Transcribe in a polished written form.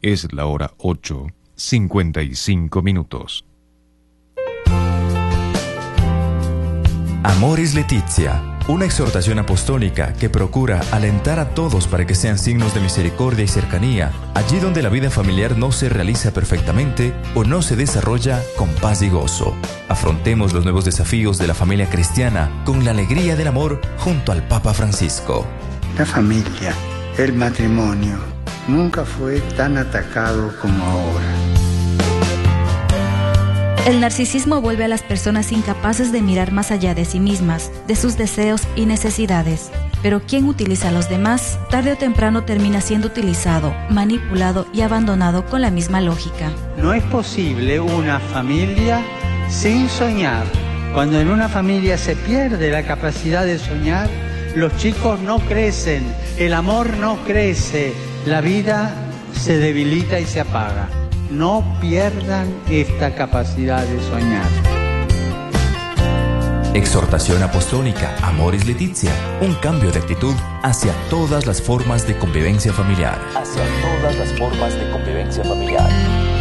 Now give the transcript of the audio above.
Es la hora 8:55. Amoris Laetitia, una exhortación apostólica que procura alentar a todos para que sean signos de misericordia y cercanía, allí donde la vida familiar no se realiza perfectamente o no se desarrolla con paz y gozo. Afrontemos los nuevos desafíos de la familia cristiana con la alegría del amor junto al Papa Francisco. La familia, el matrimonio, nunca fue tan atacado como ahora. El narcisismo vuelve a las personas incapaces de mirar más allá de sí mismas, de sus deseos y necesidades. Pero quien utiliza a los demás, tarde o temprano termina siendo utilizado, manipulado y abandonado con la misma lógica. No es posible una familia sin soñar. Cuando en una familia se pierde la capacidad de soñar, los chicos no crecen, el amor no crece, la vida se debilita y se apaga. No pierdan esta capacidad de soñar. Exhortación apostólica Amoris Laetitia, un cambio de actitud hacia todas las formas de convivencia familiar.